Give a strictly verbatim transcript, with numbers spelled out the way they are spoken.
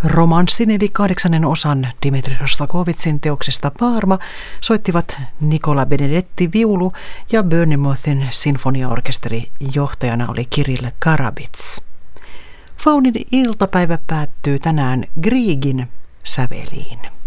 Romanssin eli kahdeksannen osan Dmitri Shostakovich'n teoksesta Parma soittivat Nicola Benedetti viulu ja Bournemouth'in sinfoniaorkesteri johtajana oli Kirill Karabits. Faunin iltapäivä päättyy tänään Griegin säveliin.